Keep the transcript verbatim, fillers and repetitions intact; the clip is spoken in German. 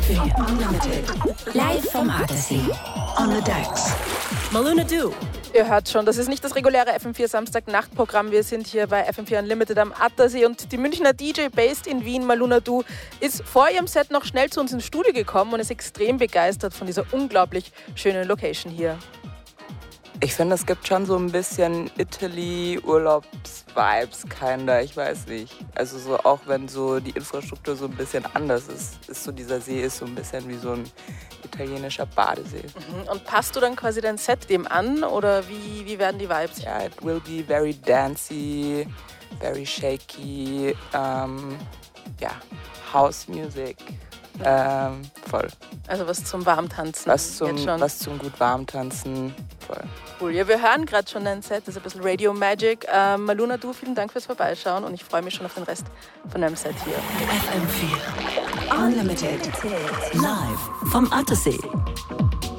M vier Unlimited. Live vom Attersee. On the decks. Malunadu. Ihr hört schon, das ist nicht das reguläre F M vier Samstag-Nachtprogramm. Wir sind hier bei F M vier Unlimited am Attersee und die Münchner D J based in Wien, Malunadu, ist vor ihrem Set noch schnell zu uns ins Studio gekommen und ist extrem begeistert von dieser unglaublich schönen Location hier. Ich finde, es gibt schon so ein bisschen Italy-Urlaubs-Vibes, kinda, ich weiß nicht. Also so, auch wenn so die Infrastruktur so ein bisschen anders ist, ist so dieser See ist so ein bisschen wie so ein italienischer Badesee. Mhm. Und passt du dann quasi dein Set dem an oder wie, wie werden die Vibes? Ja, yeah, it will be very dancey, very shaky, ähm, ja, House Music. Ähm, voll. Also was zum Warmtanzen. Was zum, was zum gut Warmtanzen. Voll. Cool. Ja, wir hören gerade schon dein Set, das ist ein bisschen Radio Magic. Ähm, Malunadu, vielen Dank fürs Vorbeischauen und ich freue mich schon auf den Rest von deinem Set hier. F M vier Unlimited. Live vom Attersee.